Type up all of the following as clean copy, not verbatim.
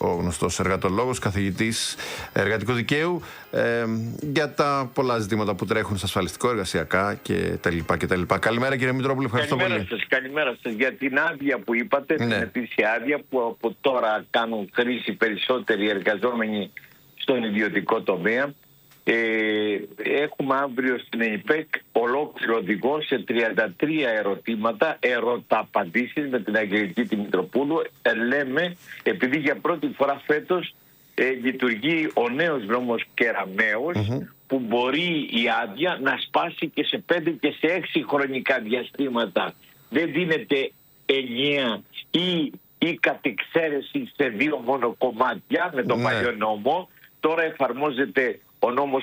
ο γνωστός εργατολόγος, καθηγητής εργατικού δικαίου, για τα πολλά ζητήματα που τρέχουν στα ασφαλιστικό, εργασιακά κτλ. Καλημέρα κύριε Μητρόπουλο, ευχαριστώ πολύ. Καλημέρα σας. Για την άδεια που είπατε, την ετήσια άδεια που από τώρα κάνουν χρήση περισσότεροι εργαζόμενοι στον ιδιωτικό τομέα. Έχουμε αύριο στην ΕΙΠΕΚ ολόκληρο οδηγό σε 33 ερωτήματα, ερωταπαντήσεις με την Αγγελική τη Μητροπούλου. Λέμε, επειδή για πρώτη φορά φέτος λειτουργεί ο νέος νόμος Κεραμέως, που μπορεί η άδεια να σπάσει και σε 5 και σε 6 χρονικά διαστήματα. Δεν δίνεται 9 ή κατ' εξαίρεση σε 2 μόνο κομμάτια με τον παλιό νόμο. Τώρα εφαρμόζεται ο νόμος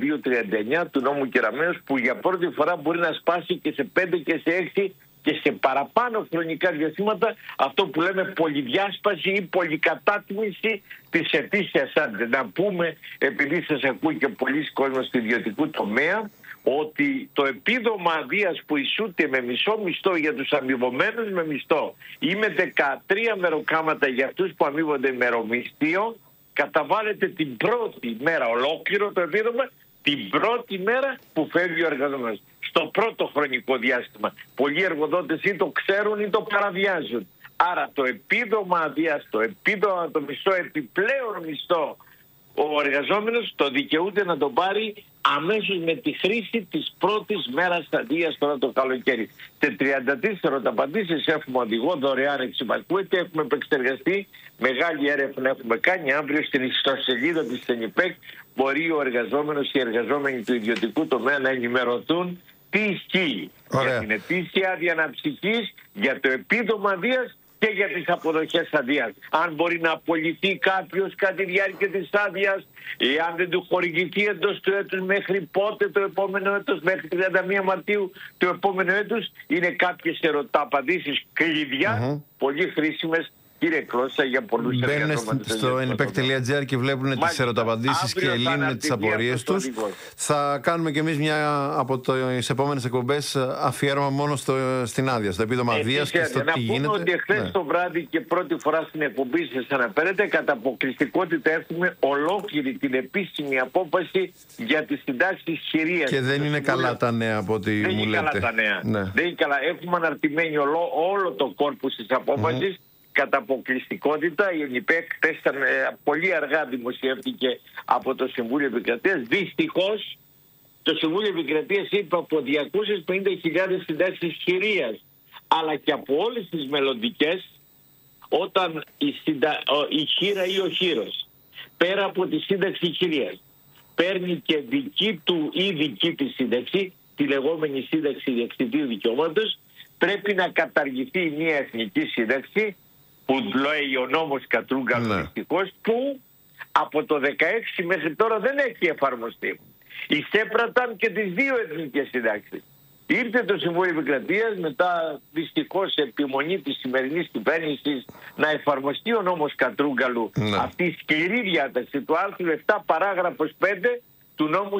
5239 του νόμου Κεραμέως, που για πρώτη φορά μπορεί να σπάσει και σε 5 και σε 6 και σε παραπάνω χρονικά διαστήματα, αυτό που λέμε πολυδιάσπαση ή πολυκατάτμιση της ετήσιας άδειας. Να πούμε, επειδή σας ακούει και πολλοί κόσμος του ιδιωτικού τομέα, ότι το επίδομα αδείας που ισούται με μισό μισθό για τους αμοιβωμένους με μισθό ή με 13 μεροκάματα για αυτούς που αμοιβονται μερομισθείο, καταβάλλεται την πρώτη μέρα ολόκληρο το επίδομα, την πρώτη μέρα που φεύγει ο εργαζόμενος. Στο πρώτο χρονικό διάστημα. Πολλοί εργοδότες ή το ξέρουν ή το παραβιάζουν. Άρα το επίδομα αδείας, το μισθό, επιπλέον μισθό, ο εργαζόμενος το δικαιούται να τον πάρει αμέσως με τη χρήση της πρώτης μέρας αδείας τώρα το καλοκαίρι. Σε 34 ερωταπαντήσεις έχουμε οδηγό δωρεάν εξυπακούεται, έχουμε επεξεργαστεί, μεγάλη έρευνα έχουμε κάνει. Αύριο στην ιστοσελίδα της ΕΝΙΠΕΚ μπορεί ο εργαζόμενος και οι εργαζόμενοι του ιδιωτικού τομέα να ενημερωθούν τι ισχύει για την ετήσια άδεια αναψυχής, για το επίδομα αδείας και για τις αποδοχές αδείας. Αν μπορεί να απολυθεί κάποιος κατά τη διάρκεια της άδειας, αν δεν του χορηγηθεί εντός του έτους, μέχρι πότε το επόμενο έτος, μέχρι 31 Μαρτίου του επόμενου έτους, είναι κάποιες ερωταπαντήσεις κλειδιά, πολύ χρήσιμες. Κύριε Κλώσσα, για πολλούς εργαζόμενους. Μπαίνουν στο npec.gr και βλέπουν τις ερωταπαντήσεις και λύνουν τις απορίες τους. Θα κάνουμε κι εμείς μια από τις επόμενες εκπομπές αφιέρωμα μόνο στην άδεια, στο επίδομα αδείας και στο τι γίνεται. Να πούμε ότι εχθές το βράδυ και πρώτη φορά στην εκπομπή σας αναφέρεται, κατά αποκλειστικότητα έχουμε ολόκληρη την επίσημη απόφαση για τις συντάξεις χειρίας. Και δεν είναι καλά τα νέα από ό,τι μου λέτε. Δεν είναι καλά τα νέα. Δεν είναι καλά. Έχουμε αναρτημένη όλο το κόρπους της απόφασης. Κατά αποκλειστικότητα η ΕΝΙΠΕΚ πολύ αργά δημοσιεύτηκε από το Συμβούλιο Επικρατείας. Δυστυχώς το Συμβούλιο Επικρατείας είπε από 250.000 συντάξεις χειρίας, αλλά και από όλες τις μελλοντικές, όταν η χείρα ή ο χείρος πέρα από τη σύνταξη χειρίας παίρνει και δική του ή δική της σύνταξη, τη λεγόμενη σύνταξη διεξιδίου δικαιώματος, πρέπει να καταργηθεί μια εθνική σύνταξη που λέει ο νόμος Κατρούγκαλου, δυστυχώς, που από το 16 μέχρι τώρα δεν έχει εφαρμοστεί. Εισέπραταν και τις δύο εθνικές συντάξεις. Ήρθε το Συμβούλιο Επικρατείας μετά, δυστυχώς, επιμονή της σημερινής κυβέρνησης να εφαρμοστεί ο νόμος Κατρούγκαλου, αυτή η σκληρή διάταξη του άρθρου 7 παράγραφος 5 του νόμου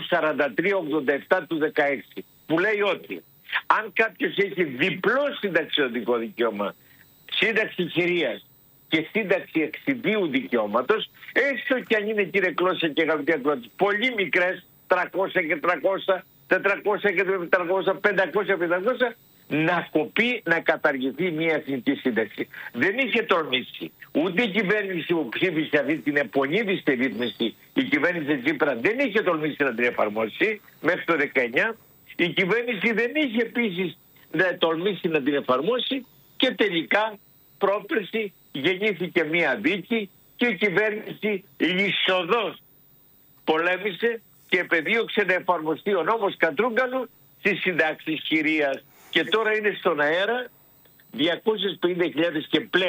4387 του 16, που λέει ότι αν κάποιος έχει διπλό συνταξιωτικό δικαίωμα, σύνταξη χειρίας και σύνταξη εξιδίου δικαιώματος, έστω και αν είναι, κύριε Κλώσσα και αγαπητοί ακροατές, πολύ μικρές, 300 και 300, 400 και 400, 500 και 500, να κοπεί, να καταργηθεί μια εθνική σύνταξη. Δεν είχε τολμήσει ούτε η κυβέρνηση που ψήφισε αυτή την επονίδιστη ρύθμιση, η κυβέρνηση Τσίπρα δεν είχε τολμήσει να την εφαρμόσει μέχρι το 19. Η κυβέρνηση δεν είχε επίσης τολμήσει να την εφαρμόσει και τελικά πρόπερση γεννήθηκε μία δίκη και η κυβέρνηση λυσοδός πολέμησε και επεδίωξε να εφαρμοστεί ο νόμος Κατρούγκαλου στις συντάξεις χειρίας. Και τώρα είναι στον αέρα 250.000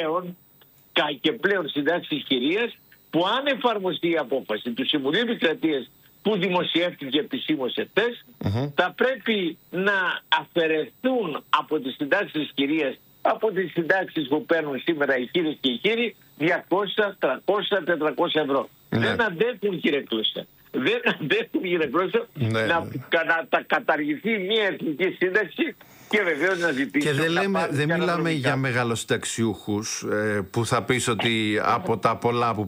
και πλέον συντάξεις χειρίας, που αν εφαρμοστεί η απόφαση του Συμβουλίου Επικρατείας που δημοσιεύτηκε επισήμως εχθές, θα πρέπει να αφαιρεθούν από τις συντάξεις χειρίας, από τις συντάξεις που παίρνουν σήμερα οι χείρες και οι χείροι, 200, 300, 400 ευρώ. Δεν αντέχουν, κύριε Κλώσσα. Δεν αντέχουν, κύριε Κλώσσα, να καταργηθεί μια εθνική σύνταξη και βεβαίως να ζητήσει. Και δεν μιλάμε για μεγαλοσυνταξιούχους που θα πεις ότι από τα πολλά που